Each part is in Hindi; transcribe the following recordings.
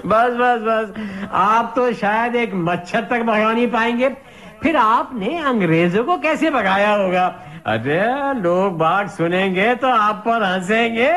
बस बस बस, आप तो शायद एक मच्छर तक भगा नहीं पाएंगे, फिर आपने अंग्रेजों को कैसे भगाया होगा? अरे लोग बात सुनेंगे तो आप पर हंसेंगे।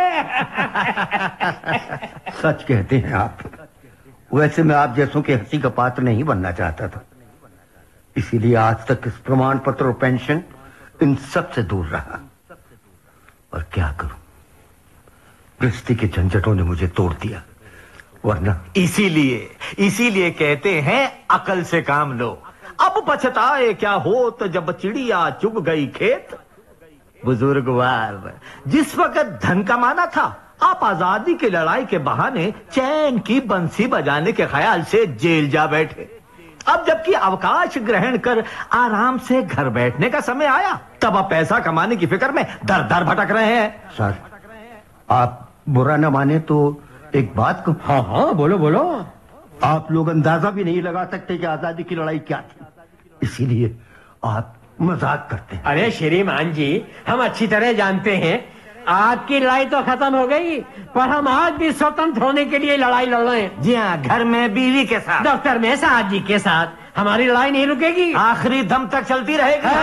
सच कहते हैं आप। वैसे मैं आप जैसों के हंसी का पात्र नहीं बनना चाहता था, इसीलिए आज तक इस प्रमाण पत्र और पेंशन इन सब से दूर रहा। और क्या करूं, गृहस्थी के झंझटों ने मुझे तोड़ दिया, वरना इसीलिए कहते हैं अकल से काम लो। अब पछताए क्या होत जब चिड़िया चुग गई खेत। बुजुर्गवार, जिस वक्त धन कमाना था आप आजादी की लड़ाई के बहाने चैन की बंसी बजाने के ख्याल से जेल जा बैठे। अब जबकि अवकाश ग्रहण कर आराम से घर बैठने का समय आया, तब आप पैसा कमाने की फिक्र में दर दर भटक रहे हैं। सर, आप बुरा न माने तो एक बात को। हाँ हाँ, बोलो बोलो। आप लोग अंदाजा भी नहीं लगा सकते कि आजादी की लड़ाई क्या थी, इसीलिए आप मजाक करते हैं। अरे श्रीमान जी, हम अच्छी तरह जानते हैं आपकी लड़ाई तो खत्म हो गई, पर हम आज भी स्वतंत्र होने के लिए लड़ाई लड़ रहे हैं। जी हाँ, घर में बीवी के साथ, दफ्तर में साहब जी के साथ। हमारी लड़ाई नहीं रुकेगी, आखिरी दम तक चलती रहेगी।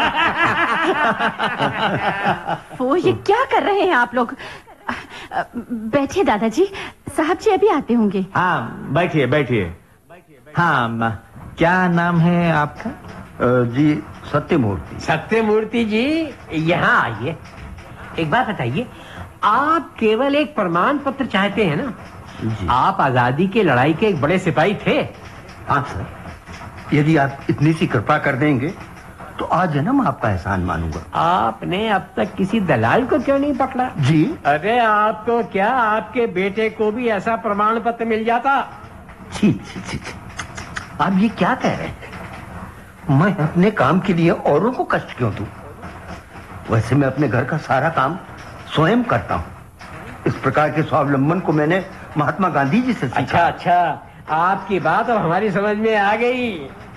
वो ये क्या कर रहे हैं आप लोग? बैठिए दादाजी, साहब जी अभी आते होंगे। हाँ बैठिए बैठिए। हाँ, क्या नाम है आपका? जी सत्यमूर्ति। सत्यमूर्ति जी, यहाँ आइए। एक बात बताइए, आप केवल एक प्रमाण पत्र चाहते हैं ना? जी। आप आजादी की लड़ाई के एक बड़े सिपाही थे। हाँ सर, यदि आप इतनी सी कृपा कर देंगे तो आज जन्म आपका एहसान मानूंगा। आपने अब तक किसी दलाल को क्यों नहीं पकड़ा? जी, अरे आपको क्या, आपके बेटे को भी ऐसा प्रमाण पत्र मिल जाता। छी छी छी छी। आप ये क्या कह रहे हैं? मैं अपने काम के लिए औरों को कष्ट क्यों दूं? वैसे मैं अपने घर का सारा काम स्वयं करता हूँ। इस प्रकार के स्वावलंबन को मैंने महात्मा गांधी जी से सीखा। अच्छा, आपकी बात अब हमारी समझ में आ गई।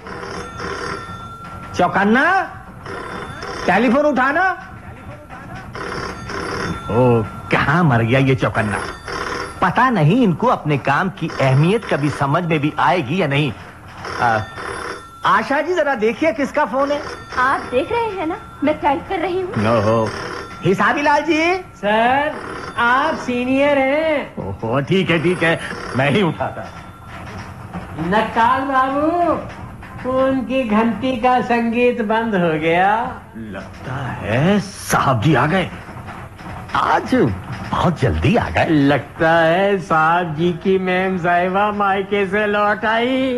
चौकन्ना, टेलीफोन उठाना। ओ, कहाँ मर गया ये चौकन्ना? पता नहीं इनको अपने काम की अहमियत कभी समझ में भी आएगी या नहीं। आशा जी जरा देखिए किसका फोन है। आप देख रहे हैं ना, मैं टाइप कर रही हूँ। ओहो, हिसाबी लाल जी। सर, आप सीनियर हैं। ओहो, ठीक है, मैं ही उठाता। नक्काल बाबू, फोन की घंटी का संगीत बंद हो गया। लगता है साहब जी आ गए। आज बहुत जल्दी आ गए। लगता है साहब जी की मैम साहिबा मायके से लौट आई।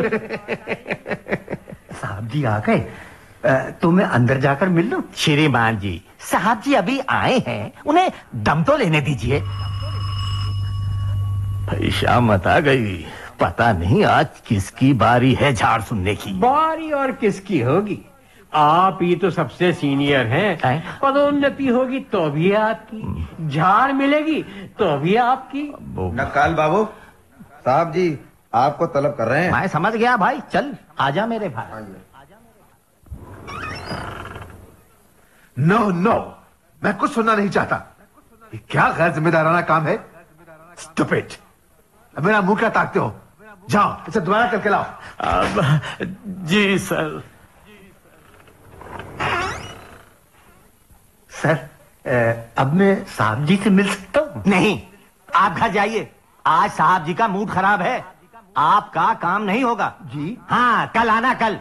साहब जी आ गए, तो मैं अंदर जाकर मिल लूं? श्रीमान जी, साहब जी अभी आए हैं, उन्हें दम तो लेने दीजिए। भाई शामत आ गई, पता नहीं आज किसकी बारी है झाड़ सुनने की। बारी और किसकी होगी? आप ही तो सबसे सीनियर हैं। पदोन्नति होगी तो भी आपकी, झाड़ मिलेगी तो भी आपकी। नक्काल बाबू, साहब जी आपको तलब कर रहे हैं। मैं समझ गया भाई, चल आजा मेरे भाई। नो, मैं कुछ सुनना नहीं चाहता। ये क्या गैर जिम्मेदाराना काम है? स्टूपिड। अब मेरा मुंह क्या ताकते हो? जाओ इसे दोबारा करके लाओ। जी सर। सर, अब मैं साहब जी से मिल सकता हूँ? नहीं, आप घर जाइए। आज साहब जी का मूड खराब है, आपका काम नहीं होगा। जी हाँ, कल आना, कल।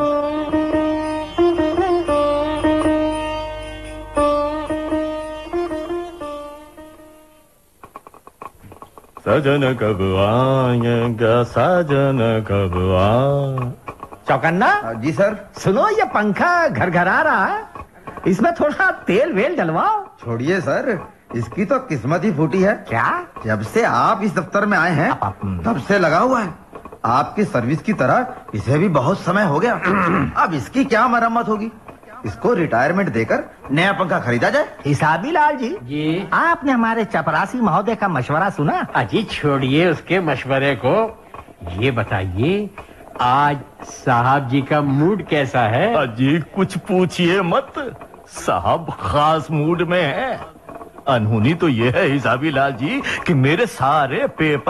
सजन कब आएगा, सजन कब आ। चौकन्ना जी सर। सुनो, ये पंखा घर घर आ रहा है, इसमें थोड़ा तेल वेल डलवाओ। छोड़िए सर, इसकी तो किस्मत ही फूटी है। क्या? जब से आप इस दफ्तर में आए हैं तब से लगा हुआ है। आपकी सर्विस की तरह इसे भी बहुत समय हो गया। अब इसकी क्या मरम्मत होगी? इसको रिटायरमेंट देकर नया पंखा खरीदा जाए। हिसाबी लाल जी, जी आपने हमारे चपरासी महोदय का मशवरा सुना? अजी छोड़िए उसके मशवरे को, ये बताइए आज साहब जी का मूड कैसा है? अजी कुछ पूछिए मत, साहब खास मूड में है। अनहोनी तो ये है हिसाबी लाल जी कि मेरे सारे पेपर